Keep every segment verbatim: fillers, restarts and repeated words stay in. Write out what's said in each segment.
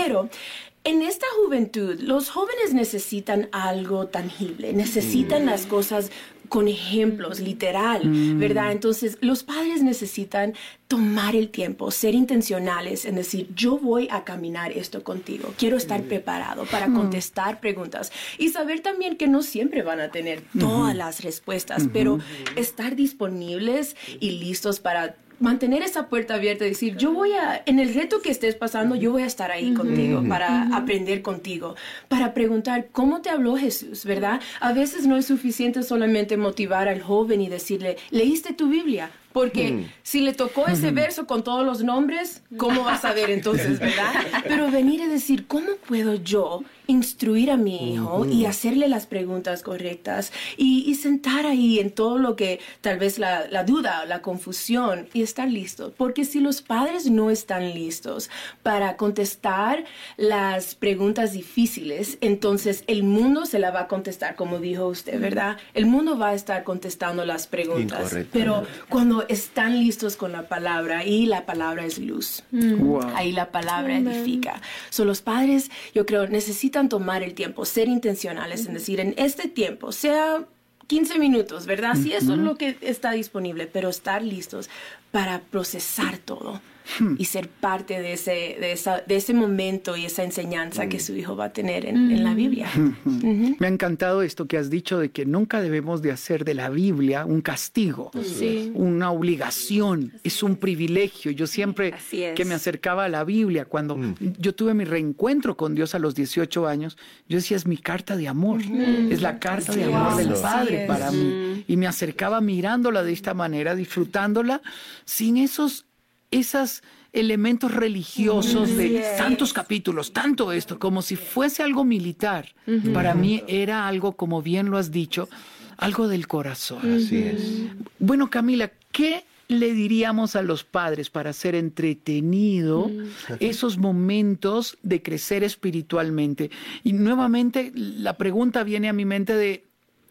Pero en esta juventud, los jóvenes necesitan algo tangible, necesitan mm. las cosas con ejemplos, literal, mm. ¿verdad? Entonces, los padres necesitan tomar el tiempo, ser intencionales en decir, yo voy a caminar esto contigo. Quiero estar mm. preparado para mm. contestar preguntas y saber también que no siempre van a tener todas mm. las respuestas, mm-hmm. pero estar disponibles y listos para mantener esa puerta abierta y decir, yo voy a, en el reto que estés pasando, yo voy a estar ahí mm-hmm. contigo, para mm-hmm. aprender contigo, para preguntar, ¿cómo te habló Jesús? ¿Verdad? A veces no es suficiente solamente motivar al joven y decirle, ¿leíste tu Biblia? Porque mm. si le tocó ese verso con todos los nombres, ¿cómo vas a ver entonces, verdad? Pero venir y decir, ¿cómo puedo yo instruir a mi hijo mm-hmm. y hacerle las preguntas correctas y, y sentar ahí en todo lo que tal vez la, la duda, la confusión y estar listos? Porque si los padres no están listos para contestar las preguntas difíciles, entonces el mundo se la va a contestar, como dijo usted, ¿verdad? El mundo va a estar contestando las preguntas. Incorrecto. Pero cuando están listos con la palabra, y la palabra es luz. Mm. Wow. Ahí la palabra Amen. edifica. So, los padres, yo creo, necesitan tomar el tiempo, ser intencionales mm. en decir, en este tiempo, sea quince minutos, ¿verdad? Mm-hmm. Sí, eso es lo que está disponible, pero estar listos para procesar todo. Hmm. y ser parte de ese, de, esa, de ese momento y esa enseñanza mm. que su hijo va a tener en, mm. en la Biblia. Mm-hmm. Mm-hmm. Me ha encantado esto que has dicho de que nunca debemos de hacer de la Biblia un castigo, sí. una obligación, Así es un privilegio. Yo siempre que me acercaba a la Biblia, cuando mm. yo tuve mi reencuentro con Dios a los dieciocho años, yo decía, es mi carta de amor, mm. es la carta Así de amor es. del Padre Así para es. mí. Y me acercaba mirándola de esta manera, disfrutándola, sin esos esos elementos religiosos de yes. tantos capítulos, tanto esto, como si fuese algo militar. Uh-huh. Para mí era algo, como bien lo has dicho, algo del corazón. Uh-huh. Así es. Bueno, Camila, ¿qué le diríamos a los padres para hacer entretenido uh-huh. esos momentos de crecer espiritualmente? Y nuevamente la pregunta viene a mi mente de,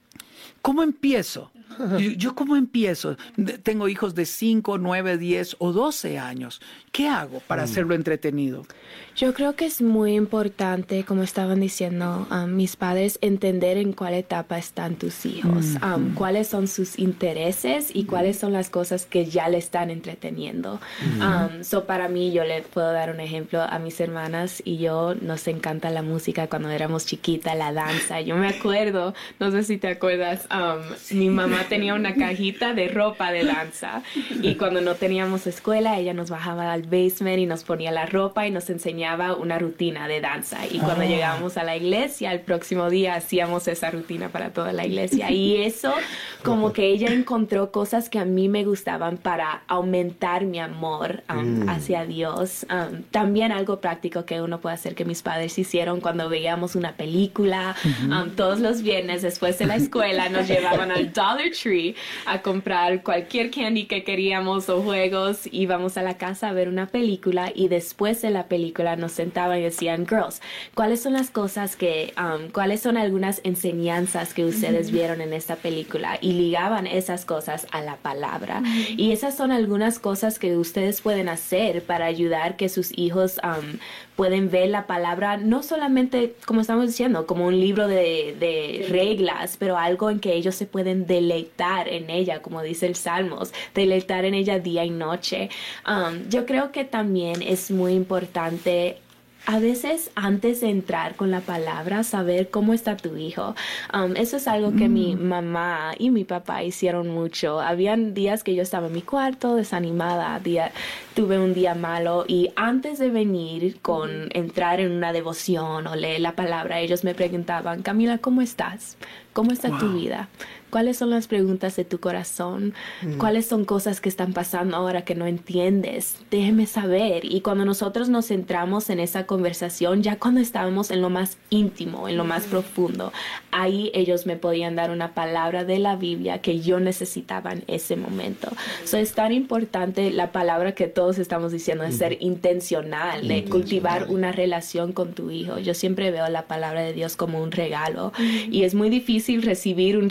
¿cómo empiezo? Yo, ¿yo cómo empiezo? Tengo hijos de cinco, nueve, diez o doce años. ¿Qué hago para hacerlo entretenido? Yo creo que es muy importante, como estaban diciendo um, mis padres, entender en cuál etapa están tus hijos, mm-hmm. um, cuáles son sus intereses y mm-hmm. cuáles son las cosas que ya le están entreteniendo. Mm-hmm. Um, so para mí, yo le puedo dar un ejemplo a mis hermanas y yo, nos encanta la música cuando éramos chiquitas, la danza. Yo me acuerdo, no sé si te acuerdas, um, mi mamá tenía una cajita de ropa de danza y cuando no teníamos escuela, ella nos bajaba al basement y nos ponía la ropa y nos enseñaba una rutina de danza y cuando oh. llegábamos a la iglesia el próximo día hacíamos esa rutina para toda la iglesia y eso como que ella encontró cosas que a mí me gustaban para aumentar mi amor um, mm. hacia Dios. Um, también algo práctico que uno puede hacer que mis padres hicieron cuando veíamos una película mm-hmm. um, todos los viernes después de la escuela nos llevaban al Dollar Tree a comprar cualquier candy que queríamos o juegos, íbamos a la casa a ver una película y después de la película nos sentaban y decían, girls, ¿cuáles son las cosas que, um, cuáles son algunas enseñanzas que ustedes vieron en esta película? Y ligaban esas cosas a la palabra. Mm-hmm. Y esas son algunas cosas que ustedes pueden hacer para ayudar que sus hijos um, pueden ver la palabra, no solamente, como estamos diciendo, como un libro de, de reglas, pero algo en que ellos se pueden deleitar en ella, como dice el Salmos, deleitar en ella día y noche. Um, yo creo que también es muy importante a veces antes de entrar con la palabra, saber cómo está tu hijo. Um, eso es algo que mm. mi mamá y mi papá hicieron mucho. Habían días que yo estaba en mi cuarto desanimada, día, tuve un día malo y antes de venir con mm. entrar en una devoción o leer la palabra, ellos me preguntaban, Camila, ¿cómo estás? ¿Cómo está wow. tu vida? ¿Cuáles son las preguntas de tu corazón? Mm. ¿Cuáles son cosas que están pasando ahora que no entiendes? Déjeme saber. Y cuando nosotros nos centramos en esa conversación, ya cuando estábamos en lo más íntimo, en lo más profundo, ahí ellos me podían dar una palabra de la Biblia que yo necesitaba en ese momento. So, es tan importante la palabra que todos estamos diciendo, de ser intencional, de cultivar una relación con tu hijo. Yo siempre veo la palabra de Dios como un regalo. Y es muy difícil recibir un regalo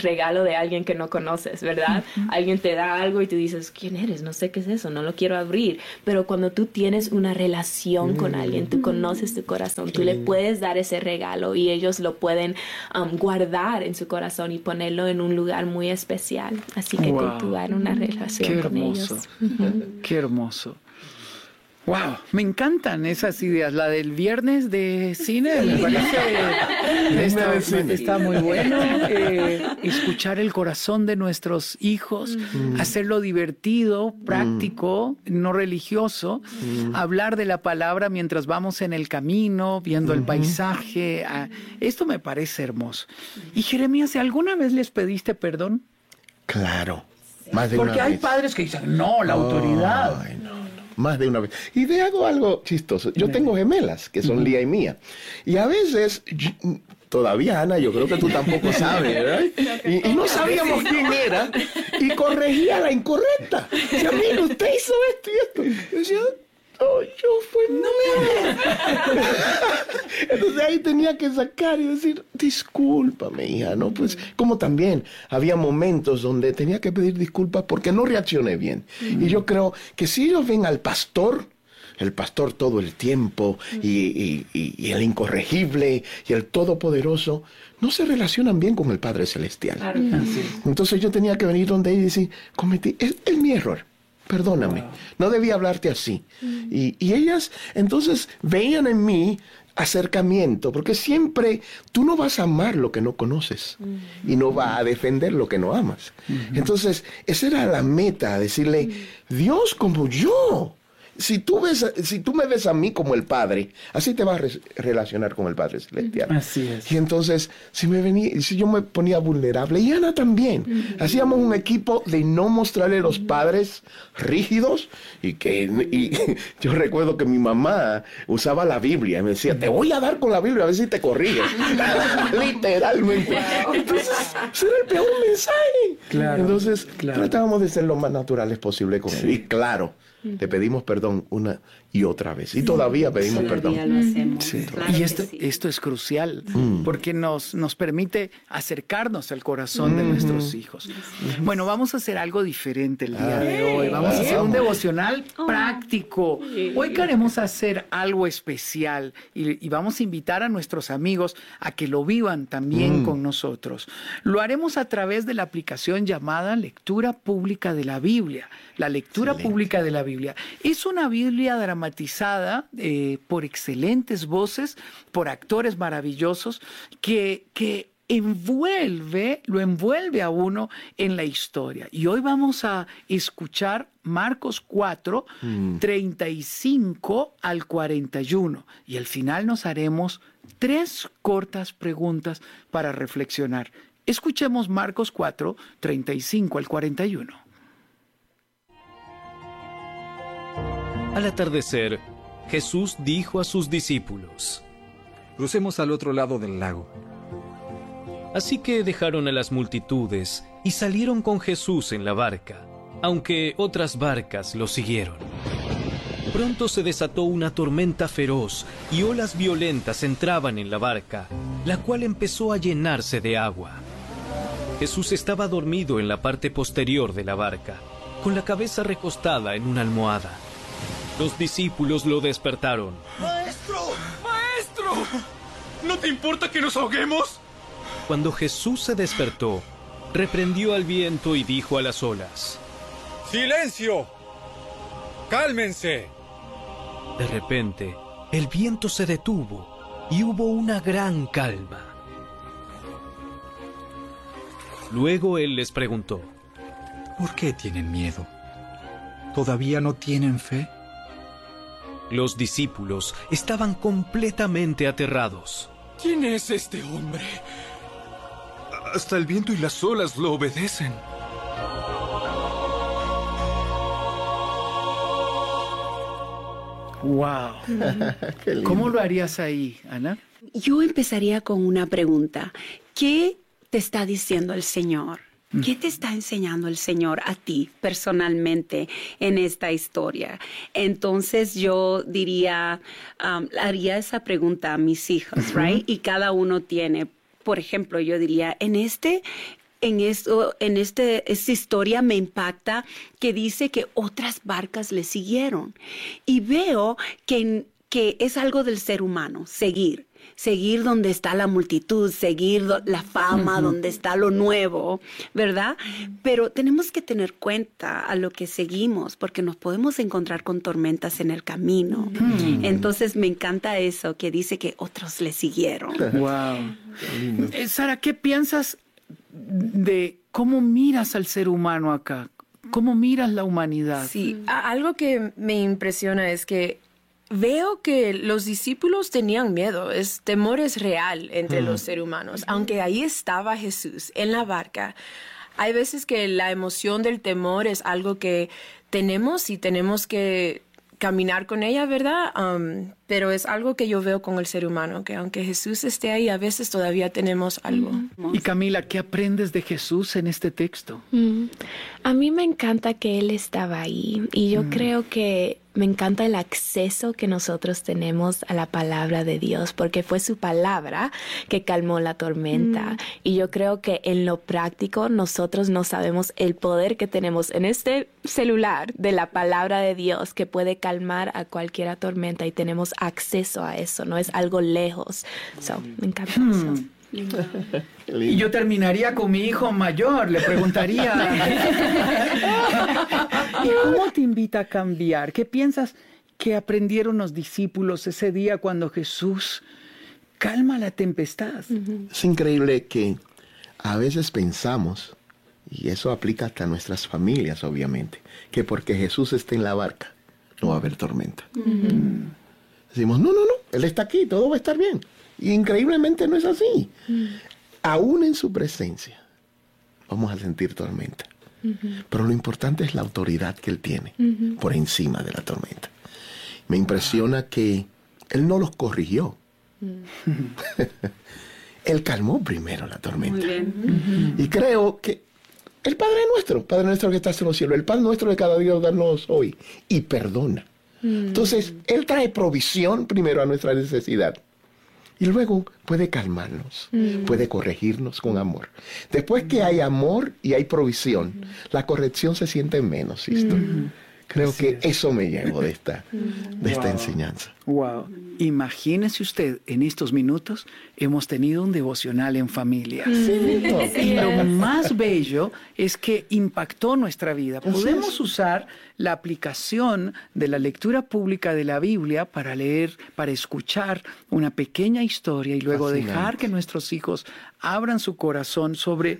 de alguien que no conoces, ¿verdad? Uh-huh. Alguien te da algo y tú dices, ¿quién eres? No sé qué es eso, no lo quiero abrir. Pero cuando tú tienes una relación uh-huh. con alguien, tú conoces tu corazón, tú le puedes dar ese regalo y ellos lo pueden um, guardar en su corazón y ponerlo en un lugar muy especial. Así que wow. cultivar una relación Qué con hermoso. ellos. Uh-huh. Qué hermoso. Wow, me encantan esas ideas. La del viernes de cine me parece está, está muy bueno. Eh, escuchar el corazón de nuestros hijos, mm. hacerlo divertido, práctico, mm. no religioso, mm. hablar de la palabra mientras vamos en el camino, viendo mm-hmm. el paisaje. Ah, esto me parece hermoso. Y Jeremías, ¿alguna vez les pediste perdón? Claro, más de Porque una hay vez. padres que dicen, no, la oh, autoridad. Ay, no. Más de una vez. Y te hago algo chistoso. Yo tengo gemelas, que son uh-huh. Lía y Mía. Y a veces, yo, todavía Ana, yo creo que tú tampoco sabes, ¿verdad? Y, y no sabíamos quién era. Y corregía la incorrecta. Decía, mira, usted hizo esto y esto. Yo decía, oh, yo fue no. Entonces ahí tenía que sacar y decir, discúlpame, hija, ¿no? Pues como también había momentos donde tenía que pedir disculpas porque no reaccioné bien. Mm. Y yo creo que si ellos ven al pastor, el pastor todo el tiempo, mm. y, y, y, y el incorregible, y el todopoderoso, no se relacionan bien con el Padre Celestial. Claro. Mm. Entonces yo tenía que venir donde él y decir, cometí, es, es mi error. Perdóname, wow. no debía hablarte así. Mm. Y, y ellas entonces veían en mí acercamiento, porque siempre tú no vas a amar lo que no conoces mm. y no vas a defender lo que no amas. Mm-hmm. Entonces, esa era la meta, decirle, mm. Dios como yo. Si tú, ves, si tú me ves a mí como el Padre, así te vas a re- relacionar con el Padre Celestial. Así es. Y entonces, si, me venía, si yo me ponía vulnerable, y Ana también, uh-huh. hacíamos un equipo de no mostrarle a los padres rígidos, y que y, yo recuerdo que mi mamá usaba la Biblia, y me decía, te voy a dar con la Biblia, a ver si te corriges. Literalmente. Wow. Entonces, ese era el peor mensaje. Claro, entonces, claro. tratábamos de ser lo más naturales posible con él. Y claro, te pedimos perdón una y otra vez. Y todavía pedimos todavía perdón. Lo hacemos. Sí. Claro y esto, sí. esto es crucial, mm. porque nos, nos permite acercarnos al corazón mm. de nuestros hijos. Mm. Bueno, vamos a hacer algo diferente el día Ay, de hoy. Vamos a hacer un devocional oh. práctico. Hoy queremos hacer algo especial y, y vamos a invitar a nuestros amigos a que lo vivan también mm. con nosotros. Lo haremos a través de la aplicación llamada Lectura Pública de la Biblia. La lectura Excelente. Pública de la Biblia. Es una Biblia dramatizada eh, por excelentes voces, por actores maravillosos, que, que envuelve, lo envuelve a uno en la historia. Y hoy vamos a escuchar Marcos cuatro, mm. treinta y cinco al cuarenta y uno. Y al final nos haremos tres cortas preguntas para reflexionar. Escuchemos Marcos cuatro, treinta y cinco al cuarenta y uno. Al atardecer, Jesús dijo a sus discípulos: Crucemos al otro lado del lago. Así que dejaron a las multitudes y salieron con Jesús en la barca, aunque otras barcas lo siguieron. Pronto se desató una tormenta feroz y olas violentas entraban en la barca, la cual empezó a llenarse de agua. Jesús estaba dormido en la parte posterior de la barca, con la cabeza recostada en una almohada. Los discípulos lo despertaron. ¡Maestro! ¡Maestro! ¿No te importa que nos ahoguemos? Cuando Jesús se despertó, reprendió al viento y dijo a las olas: ¡Silencio! ¡Cálmense! De repente, el viento se detuvo y hubo una gran calma. Luego él les preguntó: ¿Por qué tienen miedo? ¿Todavía no tienen fe? Los discípulos estaban completamente aterrados. ¿Quién es este hombre? Hasta el viento y las olas lo obedecen. ¡Wow! ¿Cómo lo harías ahí, Ana? Yo empezaría con una pregunta. ¿Qué te está diciendo el Señor? ¿Qué te está enseñando el Señor a ti personalmente en esta historia? Entonces yo diría, um, haría esa pregunta a mis hijos, right? Y cada uno tiene, por ejemplo, yo diría, en este, en esto, en este, esta historia me impacta que dice que otras barcas le siguieron. Y veo que, que es algo del ser humano, seguir. Seguir donde está la multitud, seguir la fama, uh-huh. donde está lo nuevo, ¿verdad? Pero tenemos que tener cuenta a lo que seguimos, porque nos podemos encontrar con tormentas en el camino. Uh-huh. Entonces me encanta eso, que dice que otros le siguieron. Wow. Sara, ¿qué piensas de cómo miras al ser humano acá? ¿Cómo miras la humanidad? Sí, algo que me impresiona es que veo que los discípulos tenían miedo, es temor es real entre mm. los seres humanos. Aunque ahí estaba Jesús en la barca, hay veces que la emoción del temor es algo que tenemos y tenemos que caminar con ella, ¿verdad? Um, pero es algo que yo veo con el ser humano, que aunque Jesús esté ahí, a veces todavía tenemos algo. Mm. Y Camila, ¿qué aprendes de Jesús en este texto? Mm. A mí me encanta que Él estaba ahí y yo mm. creo que me encanta el acceso que nosotros tenemos a la palabra de Dios, porque fue su palabra que calmó la tormenta. Mm. Y yo creo que en lo práctico nosotros no sabemos el poder que tenemos en este celular de la palabra de Dios que puede calmar a cualquier tormenta y tenemos acceso a eso, no es algo lejos. So, me encanta mm. eso. Y yo terminaría con mi hijo mayor, le preguntaría, ¿y cómo te invita a cambiar? ¿Qué piensas que aprendieron los discípulos ese día cuando Jesús calma la tempestad? Es increíble que a veces pensamos, y eso aplica hasta a nuestras familias obviamente, que porque Jesús está en la barca no va a haber tormenta. Uh-huh. Decimos, no, no, no, Él está aquí, todo va a estar bien. Y increíblemente no es así. Mm. Aún en su presencia vamos a sentir tormenta. Uh-huh. Pero lo importante es la autoridad que Él tiene uh-huh. por encima de la tormenta. Me impresiona que Él no los corrigió. Uh-huh. Él calmó primero la tormenta. Muy bien. Uh-huh. Y creo que el Padre nuestro, Padre nuestro que estás en los cielos, el pan nuestro de cada día danos hoy, y perdona. Uh-huh. Entonces, Él trae provisión primero a nuestra necesidad. Y luego puede calmarnos, mm. puede corregirnos con amor. Después que hay amor y hay provisión, mm. la corrección se siente menos, ¿visto? Mm. Creo Así que es. Eso me llevo de esta, de wow. esta enseñanza. Wow. Imagínese usted, en estos minutos hemos tenido un devocional en familia. Sí, y lo más bello es que impactó nuestra vida. Podemos usar la aplicación de la lectura pública de la Biblia para leer, para escuchar una pequeña historia y luego dejar que nuestros hijos abran su corazón sobre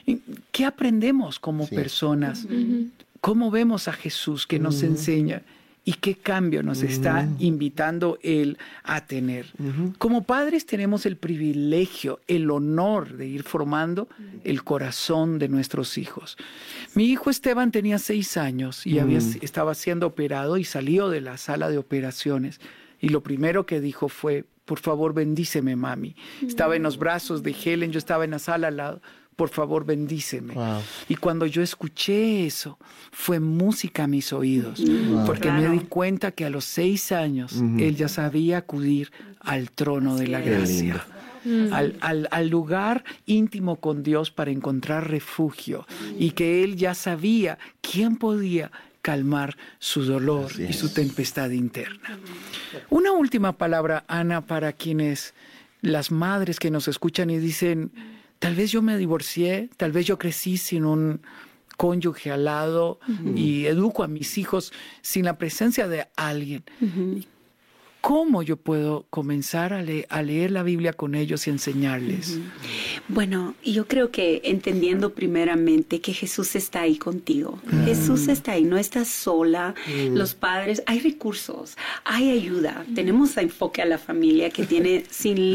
qué aprendemos como sí. personas. Uh-huh. ¿Cómo vemos a Jesús que nos uh-huh. enseña? ¿Y qué cambio nos uh-huh. está invitando Él a tener? Uh-huh. Como padres tenemos el privilegio, el honor de ir formando el corazón de nuestros hijos. Mi hijo Esteban tenía seis años y uh-huh. había, estaba siendo operado y salió de la sala de operaciones. Y lo primero que dijo fue, por favor, bendíceme, mami. Uh-huh. Estaba en los brazos de Helen, yo estaba en la sala al lado. Por favor, bendíceme. Wow. Y cuando yo escuché eso, fue música a mis oídos, wow. porque claro. me di cuenta que a los seis años uh-huh. él ya sabía acudir al trono de la gracia, uh-huh. al, al, al lugar íntimo con Dios para encontrar refugio, uh-huh. y que él ya sabía quién podía calmar su dolor y su tempestad interna. Uh-huh. Una última palabra, Ana, para quienes, las madres que nos escuchan y dicen, tal vez yo me divorcié, tal vez yo crecí sin un cónyuge al lado uh-huh. y educo a mis hijos sin la presencia de alguien. Uh-huh. ¿Cómo yo puedo comenzar a, le- a leer la Biblia con ellos y enseñarles? Uh-huh. Bueno, yo creo que entendiendo primeramente que Jesús está ahí contigo. Uh-huh. Jesús está ahí, no estás sola. Uh-huh. Los padres, hay recursos, hay ayuda. Uh-huh. Tenemos a Enfoque a la Familia que tiene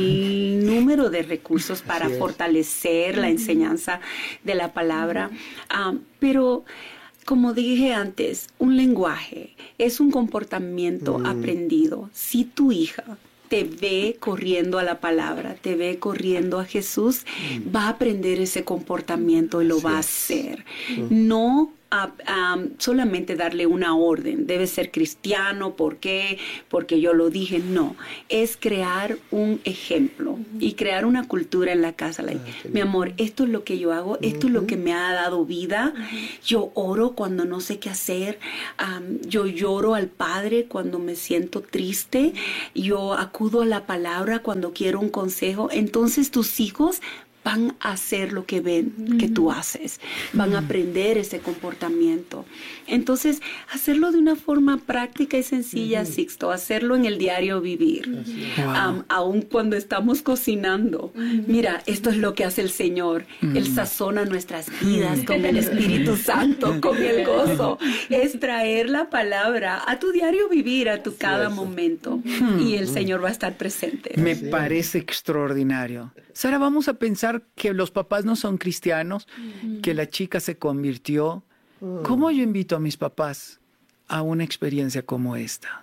sin número de recursos para fortalecer uh-huh. la enseñanza de la palabra. Uh-huh. Um, pero... Como dije antes, un lenguaje es un comportamiento mm. aprendido. Si tu hija te ve corriendo a la palabra, te ve corriendo a Jesús, mm. va a aprender ese comportamiento y lo sí. va a hacer. Mm. No a, a solamente darle una orden. Debe ser cristiano, ¿por qué? Porque yo lo dije. No, es crear un ejemplo uh-huh. y crear una cultura en la casa. Like, ah, mi amor, esto es lo que yo hago, esto uh-huh. es lo que me ha dado vida. Uh-huh. Yo oro cuando no sé qué hacer. Um, yo lloro al Padre cuando me siento triste. Yo acudo a la palabra cuando quiero un consejo. Entonces tus hijos van a hacer lo que ven mm. que tú haces, van mm. a aprender ese comportamiento. Entonces, hacerlo de una forma práctica y sencilla, mm. Sixto, hacerlo en el diario vivir, wow. um, aun cuando estamos cocinando. Mm. Mira, esto es lo que hace el Señor, mm. Él sazona nuestras vidas mm. con el Espíritu Santo, con el gozo. Es traer la palabra a tu diario vivir, a tu cada sí, momento, mm. y el Señor va a estar presente. Me sí. parece extraordinario. Sara, vamos a pensar que los papás no son cristianos, mm. que la chica se convirtió. Mm. ¿Cómo yo invito a mis papás a una experiencia como esta?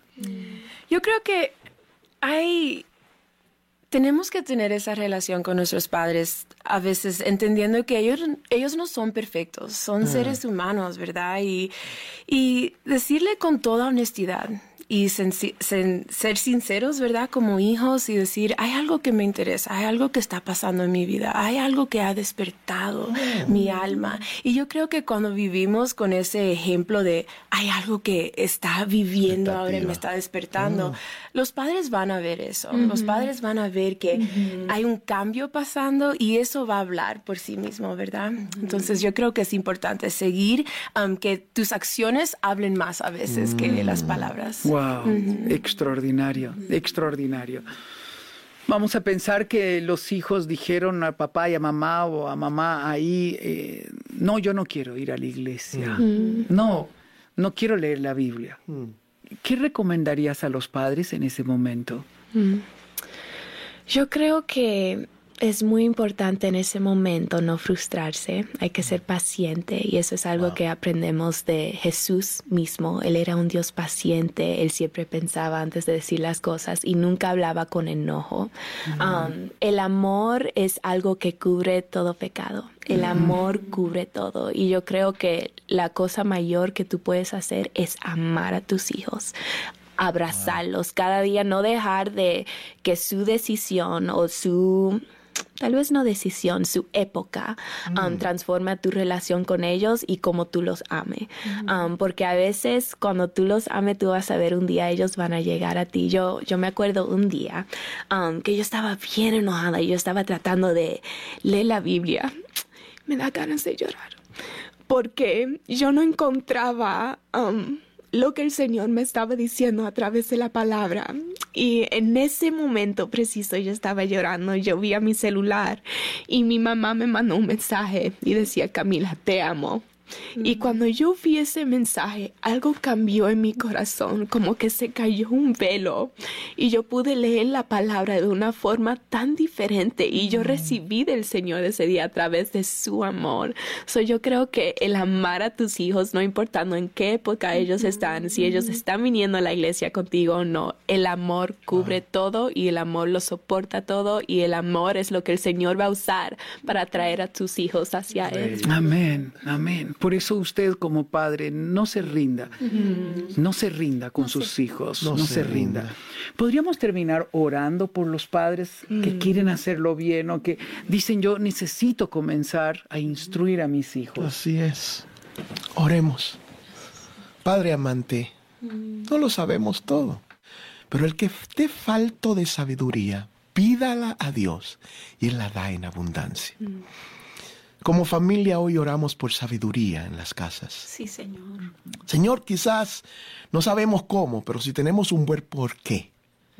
Yo creo que hay... Tenemos que tener esa relación con nuestros padres, a veces entendiendo que ellos, ellos no son perfectos, son mm. seres humanos, ¿verdad? Y, y decirle con toda honestidad y sensi- sen- ser sinceros, ¿verdad? Como hijos y decir, hay algo que me interesa, hay algo que está pasando en mi vida, hay algo que ha despertado mm. mi alma. Y yo creo que cuando vivimos con ese ejemplo de hay algo que está viviendo ahora y me está despertando, mm. los padres van a ver eso. Mm-hmm. Los padres van a ver que mm-hmm. hay un cambio pasando y eso va a hablar por sí mismo, ¿verdad? Mm-hmm. Entonces yo creo que es importante seguir, um, que tus acciones hablen más a veces mm. que las palabras. Wow, uh-huh. extraordinario, extraordinario. Vamos a pensar que los hijos dijeron a papá y a mamá o a mamá ahí, eh, no, yo no quiero ir a la iglesia, uh-huh. no, no quiero leer la Biblia. Uh-huh. ¿Qué recomendarías a los padres en ese momento? Uh-huh. Yo creo que es muy importante en ese momento no frustrarse, hay que ser paciente y eso es algo wow. que aprendemos de Jesús mismo. Él era un Dios paciente, él siempre pensaba antes de decir las cosas y nunca hablaba con enojo. Mm. Um, el amor es algo que cubre todo pecado, el amor mm. cubre todo y yo creo que la cosa mayor que tú puedes hacer es amar a tus hijos. Abrazarlos wow. cada día, no dejar de que su decisión o su... tal vez no decisión, su época mm. um, transforma tu relación con ellos y cómo tú los ames. Mm. Um, porque a veces cuando tú los ames, tú vas a ver un día ellos van a llegar a ti. Yo, yo me acuerdo un día um, que yo estaba bien enojada y yo estaba tratando de leer la Biblia. Me da ganas de llorar porque yo no encontraba... Um, lo que el Señor me estaba diciendo a través de la palabra. Y en ese momento preciso yo estaba llorando, yo vi a mi celular y mi mamá me mandó un mensaje y decía, Camila, te amo. Mm. Y cuando yo vi ese mensaje, algo cambió en mi corazón, como que se cayó un velo y yo pude leer la palabra de una forma tan diferente y yo mm. recibí del Señor ese día a través de su amor. So, yo creo que el amar a tus hijos, no importando en qué época ellos están, si ellos están viniendo a la iglesia contigo o no, el amor cubre ah. todo y el amor lo soporta todo y el amor es lo que el Señor va a usar para atraer a tus hijos hacia Él. Amén, amén. Por eso usted como padre no se rinda, mm. no se rinda con no sus se, hijos, no, no se, se rinda. rinda. ¿Podríamos terminar orando por los padres mm. que quieren hacerlo bien o que dicen yo necesito comenzar a instruir a mis hijos? Así es. Oremos. Padre amante, mm. no lo sabemos todo, pero el que esté falto de sabiduría, pídala a Dios y Él la da en abundancia. Mm. Como familia hoy oramos por sabiduría en las casas. Sí, Señor. Señor, quizás no sabemos cómo, pero si tenemos un buen porqué,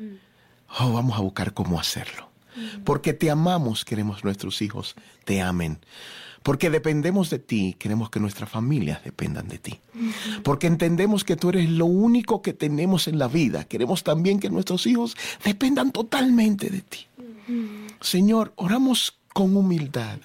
oh, vamos a buscar cómo hacerlo. Porque te amamos, queremos nuestros hijos te amen. Porque dependemos de ti, queremos que nuestras familias dependan de ti. Porque entendemos que tú eres lo único que tenemos en la vida. Queremos también que nuestros hijos dependan totalmente de ti. Señor, oramos con humildad.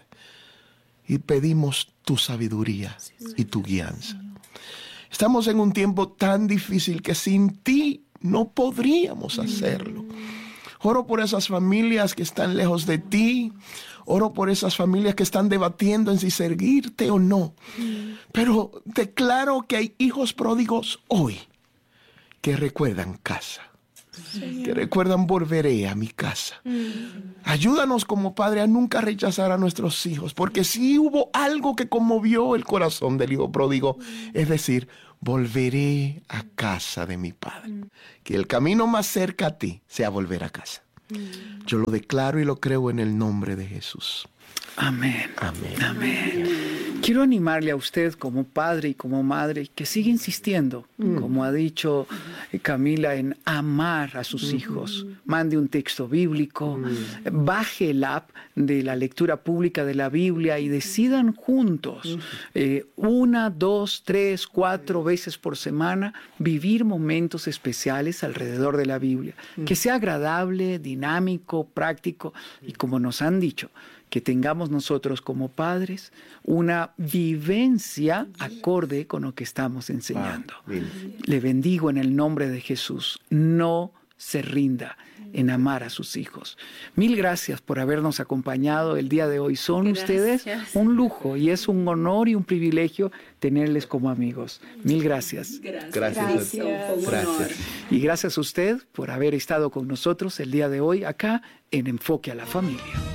Y pedimos tu sabiduría y tu guianza. Estamos en un tiempo tan difícil que sin ti no podríamos hacerlo. Oro por esas familias que están lejos de ti. Oro por esas familias que están debatiendo en si seguirte o no. Mm. Pero declaro que hay hijos pródigos hoy que recuerdan casa. Señor. Que recuerdan volveré a mi casa. Mm. Ayúdanos como padre a nunca rechazar a nuestros hijos, porque si hubo algo que conmovió el corazón del hijo pródigo, mm. es decir, volveré a casa de mi padre. Mm. Que el camino más cerca a ti sea volver a casa. Mm. Yo lo declaro y lo creo en el nombre de Jesús. Amén. Amén. Amén. Quiero animarle a usted como padre y como madre que siga insistiendo, mm. como ha dicho Camila, en amar a sus mm. hijos. Mande un texto bíblico, mm. baje el app de la lectura pública de la Biblia y decidan juntos, mm. eh, una, dos, tres, cuatro veces por semana, vivir momentos especiales alrededor de la Biblia. Mm. Que sea agradable, dinámico, práctico y, como nos han dicho, que tengamos nosotros como padres una vivencia acorde con lo que estamos enseñando. Ah, le bendigo en el nombre de Jesús. No se rinda en amar a sus hijos. Mil gracias por habernos acompañado el día de hoy. Son gracias. Ustedes un lujo y es un honor y un privilegio tenerles como amigos. Mil gracias. Gracias. Gracias. Gracias. Gracias. Y gracias a usted por haber estado con nosotros el día de hoy acá en Enfoque a la Familia.